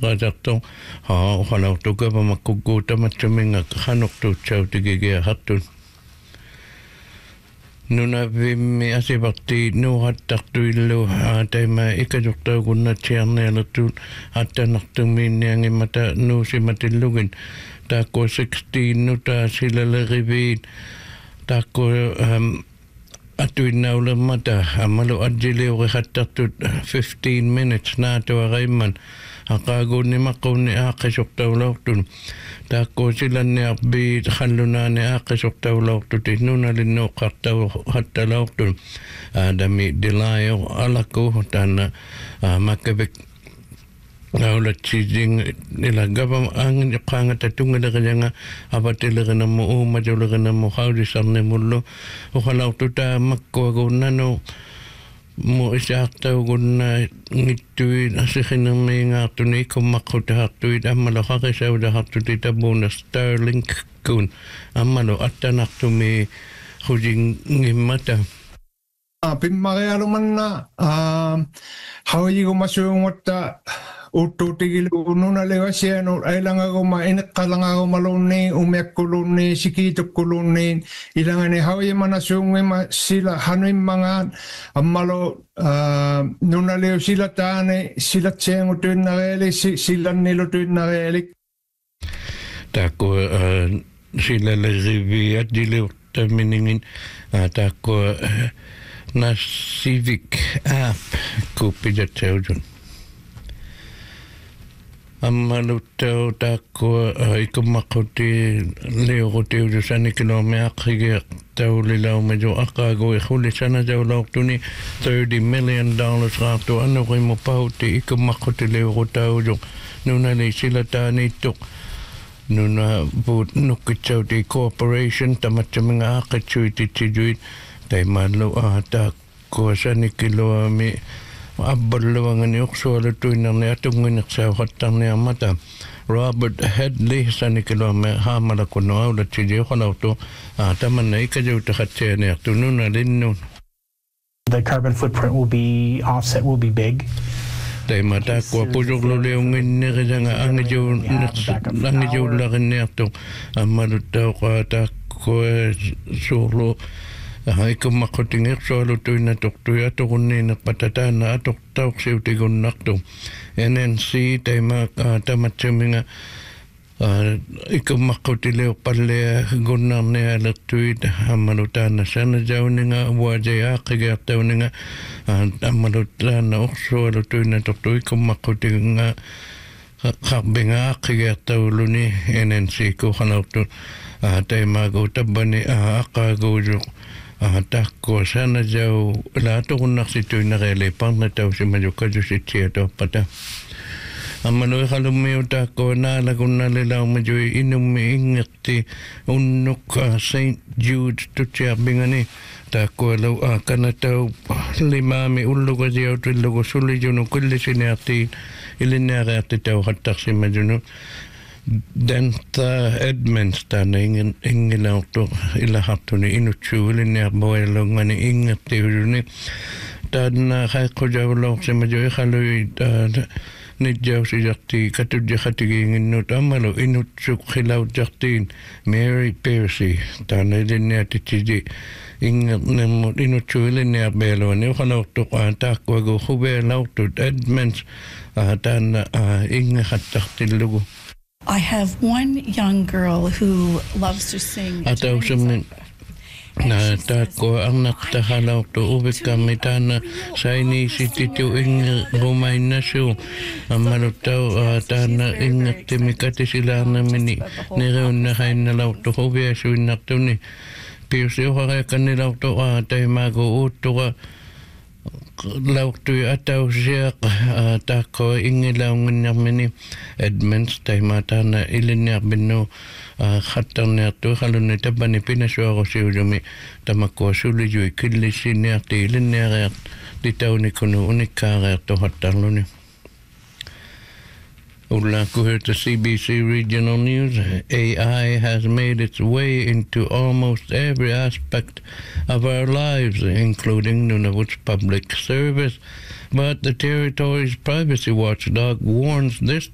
qasarto qalautuka pamakkukuutamatsuminga qanuqtuutsautigigia hattun nuna vimmi asivarti nuuhattartuillu taima ikajortaugunnatsiarnialertuut attanartumiinniangimmata nuusimatillugin taakku 16 nuta silaleriviin taakku atuinnaulermata ammalu adjiliurihattartut 15 minutes naatuaraimman aqaaguunnimaqqunni aaqisortaulortun taakku silanniarbi khallunaani aaqisortaulortut nunalinnuuqqartauhattalortun aadami dilayo alaku taanna makkavik naulatsising ila gava angin qaangata tungaleranga avatilernamu uumajulernamu haudisarnemullu uqalaututa makkuagunnanu mu isaartaugunna ngittuit asiqinermiingaartuni ikkummaqqutahartuit ammalo qarisaudahartuti tabuna Starlink kun ammalo attanartumi hujingimmata pimmarealumanna hawajigumasuungotta uttuutigiluununalevasianu ailangaguma ineqqalangagumalunni umiakkulunni sikiitukkulunni ilangani hawajimanasuungima sila hanuimmangaan ammalo nunaleu silataani silatsiangutuinnareeli silannilutuinnareeli taakku silaleriviat dileurtaminingin taakku na civic app kupidatsaujun ammaluttau taakku ikummaquti leurutiudusanikilormiaqqigiartaulilaumaju aqaagu iqulisanajaulaortuni $30 million raartu anurimu pahutti ikummaquti leurutauju nunali silataaniittuq nuna buut nukkitsauti corporation tamatsaminga aaqitsuititsijuit taimallu taakku sanikiloami abballuangani uqsualutuinarni atunginersauqattarniarmata Robert Hadley sanikiloami haamalakunnu aulatsiji uqalautu tamanna ikajautakhatsianiartu nunalinnun The carbon footprint will be big. Taima taakku pujurluliunginnerisanga angijuullarinniartu ammaluttauqa taakku suurlu ikummaqutingersualutuinnatortui atuqunniinerpatataana atortauqsiutigunnartu NNC taima tamatsaminga ikummaqqutileurpallea gunnarnialertuit ammalutaana sanajauninga uajaaqqigiartauninga ammalutaana orsualutuinnatortu ikummaqqutiginga qarbinga aqqigiartauluni NNC kuqalaurtu taimaagu tabbani aqaaguuju taakku sanajau laatuqunnarsituinnareeli parnatausimajukkajusitsiatoppata ammalui qalummiu taakku naalagunnalilaumajui inummi ingerti unnuk St. Jude tutsiarbingani taakku lau kanatau limaami ullugasiautillugu sulijunu kullisiniartiin ilinniarearti tauqattarsimajunu Danta Edmonds taana ingilaurtu ilahartuni inutsuulinniarboilungani ingertiuluni taana qaiqqujavulorsimaju iqalui nidjausijarti katujjaqatigiinginnut ammalu inutsuk qilautjartiin Mary Piercy taana ilinniatitsiji ingernemmut inutsuulinniarbeeluani uqalaurtuq taakkuagu hubealaurtut Edmonds taana ingeqattartillugu I have one young girl who loves to sing. Na taakku arnartahalautu uvikkammi taana sainiisititu ingerumainnasu ammaluttau taana ingertimikatisilaarnamini neriunnaqainnalautu huviasuinnartuni piusiuqareakannilautu taimaagu uuttuqa lautui atausiaq taakko ingilaunginnarmini Edmonds taimaataana ilinniarbinnu khattarniartu qalunni tabbani pinasuarusiulumi tamakkua sulijui killissiniarti ilinniareart litaunikunu unikkaareartuhattarluni According to CBC Regional News, AI has made its way into almost every aspect of our lives, including Nunavut's public service. But the territory's privacy watchdog warns this